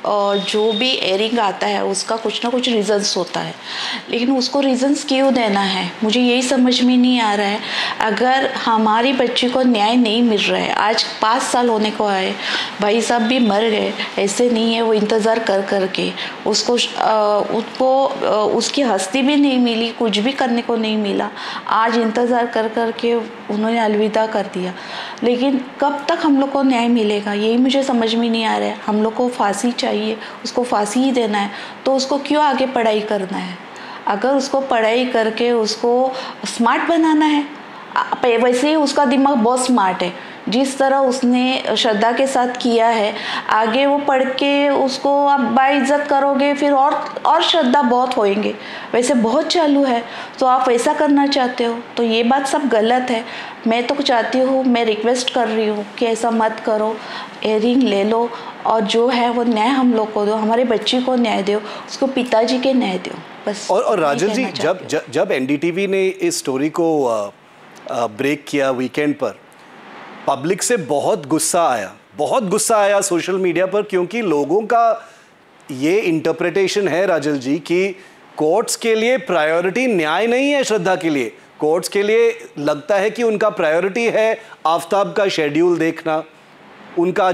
जो भी एयरिंग आता है उसका कुछ ना कुछ रीज़न्स होता है, लेकिन उसको रीज़न्स क्यों देना है मुझे यही समझ में नहीं आ रहा है। अगर हमारी बच्ची को न्याय नहीं मिल रहा है, आज 5 साल होने को आए, भाई साहब भी मर गए, ऐसे नहीं है वो इंतज़ार कर कर के उसको उसकी हस्ती भी नहीं मिली, कुछ भी करने को नहीं मिला, आज इंतज़ार कर कर के उन्होंने अलविदा कर दिया। लेकिन कब तक हम लोग को न्याय मिलेगा यही मुझे समझ में नहीं आ रहा है। हम लोग को फांसी चाहिए, उसको फांसी ही देना है, तो उसको क्यों आगे पढ़ाई करना है? अगर उसको पढ़ाई करके उसको स्मार्ट बनाना है, वैसे ही उसका दिमाग बहुत स्मार्ट है, जिस तरह उसने श्रद्धा के साथ किया है, आगे वो पढ़ के उसको आप बाइज्जत करोगे, फिर और श्रद्धा बहुत होएंगे, वैसे बहुत चालू है, तो आप वैसा करना चाहते हो तो ये बात सब गलत है। मैं तो चाहती हूँ, मैं रिक्वेस्ट कर रही हूँ कि ऐसा मत करो, एयरिंग ले लो और जो है वो न्याय हम लोग को दो, हमारे बच्ची को न्याय दो, उसको पिताजी के न्याय दो बस। और राजल जी, जब एनडीटीवी ने इस स्टोरी को ब्रेक किया वीकेंड पर, पब्लिक से बहुत गुस्सा आया सोशल मीडिया पर, क्योंकि लोगों का ये इंटरप्रिटेशन है राजल जी कि कोर्ट्स के लिए प्रायोरिटी न्याय नहीं है श्रद्धा के लिए। कोर्ट्स के लिए लगता है कि उनका प्रायोरिटी है आफ्ताब का शेड्यूल देखना, उनका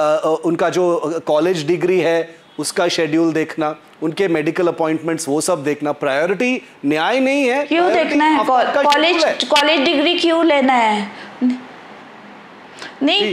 जो कॉलेज डिग्री है उसका शेड्यूल देखना, उनके मेडिकल अपॉइंटमेंट्स वो सब देखना। प्रायोरिटी न्याय नहीं है। क्यों देखना है? कॉलेज डिग्री क्यों लेना है? नहीं,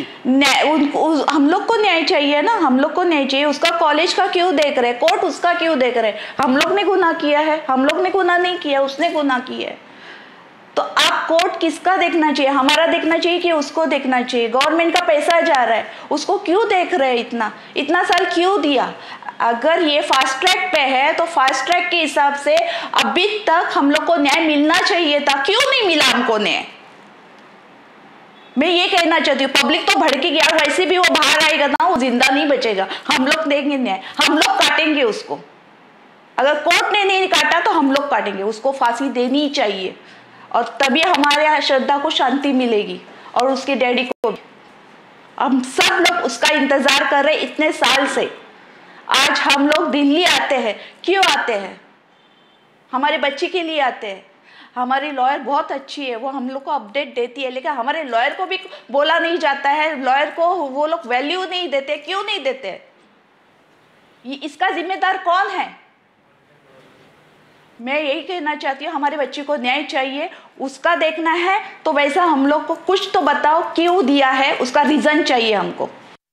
हम लोग को न्याय चाहिए ना, हम लोग को न्याय चाहिए। उसका कॉलेज का क्यों देख रहे, कोर्ट उसका क्यों देख रहे? हम लोग ने गुनाह किया है? हम लोग ने गुनाह नहीं किया, उसने गुनाह किया है। तो आप कोर्ट किसका देखना चाहिए? हमारा देखना चाहिए कि उसको देखना चाहिए? गवर्नमेंट का पैसा जा रहा है, उसको क्यों देख रहे हैं? इतना साल क्यों दिया? अगर ये फास्ट ट्रैक पे है तो फास्ट ट्रैक के हिसाब से अभी तक हम लोग को न्याय मिलना चाहिए था, क्यों नहीं मिला हमको न्याय? मैं ये कहना चाहती हूँ। पब्लिक तो भड़केगी यार, वैसे भी वो बाहर आएगा ना, वो जिंदा नहीं बचेगा। हम लोग देंगे न्याय, हम लोग काटेंगे उसको। अगर कोर्ट ने नहीं काटा तो हम लोग काटेंगे, उसको फांसी देनी चाहिए, और तभी हमारे यहाँ श्रद्धा को शांति मिलेगी और उसके डैडी को भी। हम सब लोग उसका इंतजार कर रहे इतने साल से। आज हम लोग दिल्ली आते हैं, क्यों आते हैं? हमारे बच्चे के लिए आते हैं। हमारी लॉयर बहुत अच्छी है, वो हम लोग को अपडेट देती है, लेकिन हमारे लॉयर को भी बोला नहीं जाता है, लॉयर को वो लोग वैल्यू नहीं देते। क्यों नहीं देते? इसका जिम्मेदार कौन है? मैं यही कहना चाहती हूँ, हमारे बच्चे को न्याय चाहिए, उसका देखना है तो वैसा हम लोग को कुछ तो बताओ, क्यों दिया है, उसका रीजन चाहिए हमको।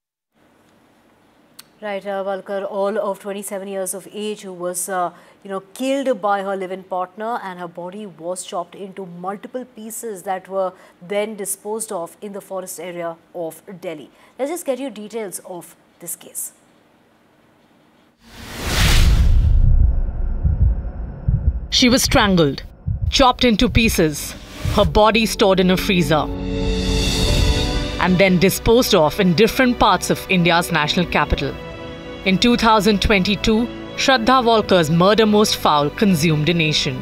Right, Walker, all of 27 years of age, who was, killed by her live-in partner, and her body was chopped into multiple pieces that were then disposed of in the forest area of Delhi. Let's just get you details of this case. She was strangled, chopped into pieces, her body stored in a freezer, and then disposed of in different parts of India's national capital. In 2022, Shraddha Walker's murder most foul consumed a nation.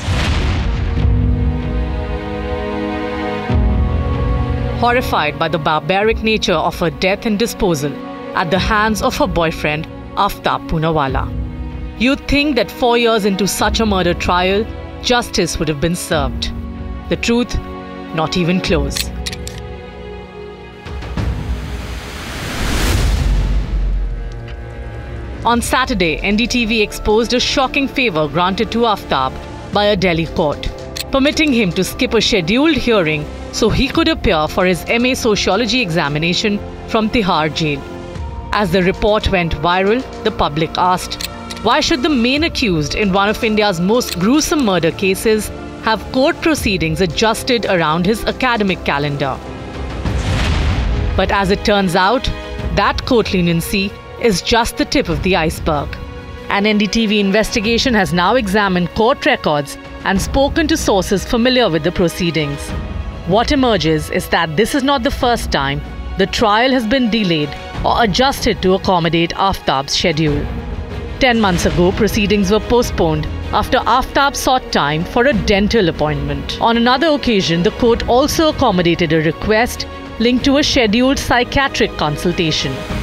Horrified by the barbaric nature of her death and disposal at the hands of her boyfriend, Aftab Poonawalla, you'd think that 4 years into such a murder trial, justice would have been served. The truth, not even close. On Saturday, NDTV exposed a shocking favor granted to Aftab by a Delhi court, permitting him to skip a scheduled hearing so he could appear for his MA Sociology examination from Tihar jail. As the report went viral, the public asked, why should the main accused in one of India's most gruesome murder cases have court proceedings adjusted around his academic calendar? But as it turns out, that court leniency is just the tip of the iceberg. An NDTV investigation has now examined court records and spoken to sources familiar with the proceedings. What emerges is that this is not the first time the trial has been delayed or adjusted to accommodate Aftab's schedule. 10 months ago, proceedings were postponed after Aftab sought time for a dental appointment. On another occasion, the court also accommodated a request linked to a scheduled psychiatric consultation.